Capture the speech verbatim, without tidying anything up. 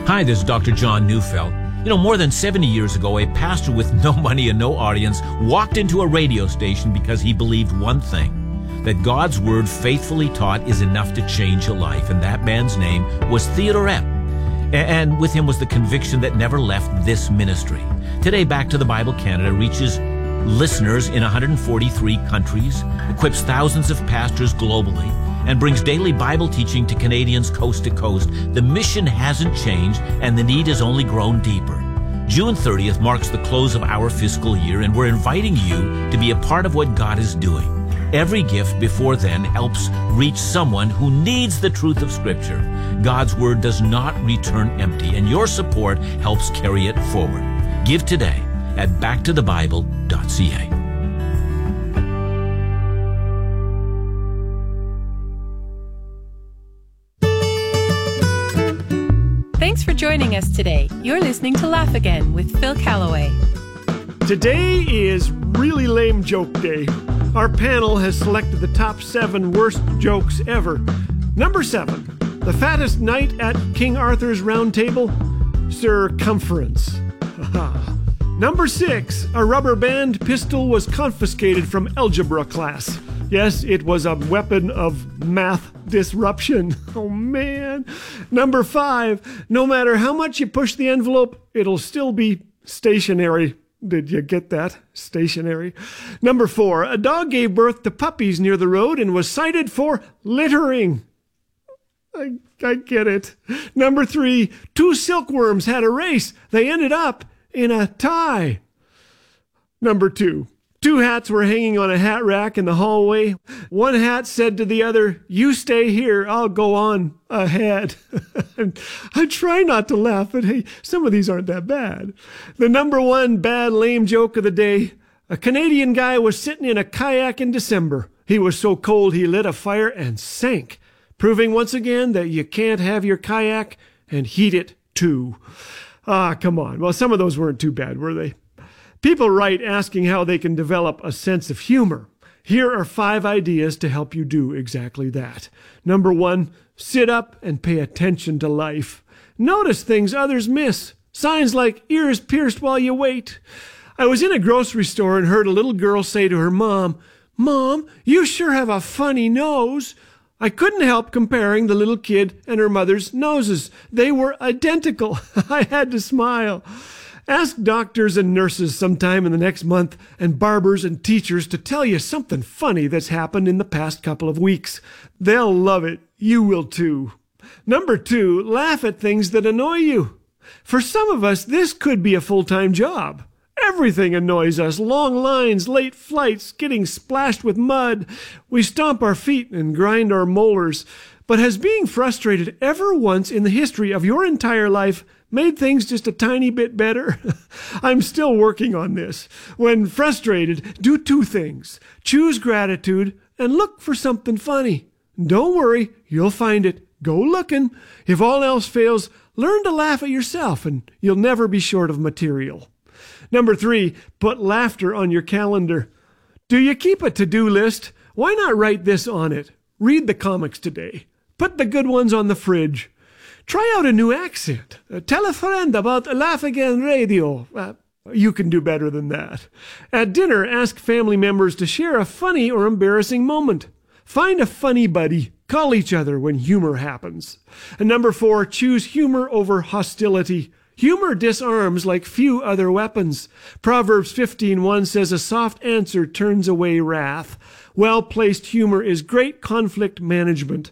Hi, this is Doctor John Neufeld. You know, more than seventy years ago, a pastor with no money and no audience walked into a radio station because he believed one thing, that God's Word faithfully taught is enough to change a life, and that man's name was Theodore Epp. And with him was the conviction that never left this ministry. Today, Back to the Bible Canada reaches listeners in one hundred forty-three countries, equips thousands of pastors globally, and brings daily Bible teaching to Canadians coast to coast. The mission hasn't changed, and the need has only grown deeper. June thirtieth marks the close of our fiscal year, and we're inviting you to be a part of what God is doing. Every gift before then helps reach someone who needs the truth of Scripture. God's Word does not return empty, and your support helps carry it forward. Give today at back to the bible dot c a. Thanks for joining us today. You're listening to Laugh Again with Phil Callaway. Today is really lame joke day. Our panel has selected the top seven worst jokes ever. Number seven, the fattest knight at King Arthur's round table, circumference. Number six, a rubber band pistol was confiscated from algebra class. Yes, it was a weapon of math disruption. Oh, man. Number five, no matter how much you push the envelope, it'll still be stationary. Did you get that? Stationary. Number four, a dog gave birth to puppies near the road and was cited for littering. I, I get it. Number three, two silkworms had a race. They ended up in a tie. Number two, two hats were hanging on a hat rack in the hallway. One hat said to the other, "You stay here, I'll go on ahead." I try not to laugh, but hey, some of these aren't that bad. The number one bad lame joke of the day, a Canadian guy was sitting in a kayak in December. He was so cold he lit a fire and sank, proving once again that you can't have your kayak and heat it too. Ah, come on. Well, some of those weren't too bad, were they? People write asking how they can develop a sense of humor. Here are five ideas to help you do exactly that. Number one, sit up and pay attention to life. Notice things others miss. Signs like ears pierced while you wait. I was in a grocery store and heard a little girl say to her mom, "Mom, you sure have a funny nose." I couldn't help comparing the little kid and her mother's noses. They were identical. I had to smile. Ask doctors and nurses sometime in the next month, and barbers and teachers to tell you something funny that's happened in the past couple of weeks. They'll love it. You will too. Number two, laugh at things that annoy you. For some of us, this could be a full-time job. Everything annoys us. Long lines, late flights, getting splashed with mud. We stomp our feet and grind our molars. But has being frustrated ever once in the history of your entire life made things just a tiny bit better? I'm still working on this. When frustrated, do two things. Choose gratitude and look for something funny. Don't worry, you'll find it. Go looking. If all else fails, learn to laugh at yourself and you'll never be short of material. Number three, put laughter on your calendar. Do you keep a to-do list? Why not write this on it? Read the comics today. Put the good ones on the fridge. Try out a new accent. Uh, tell a friend about Laugh Again Radio. Uh, you can do better than that. At dinner, ask family members to share a funny or embarrassing moment. Find a funny buddy. Call each other when humor happens. And number four, choose humor over hostility. Humor disarms like few other weapons. Proverbs fifteen one says, "A soft answer turns away wrath." Well-placed humor is great conflict management.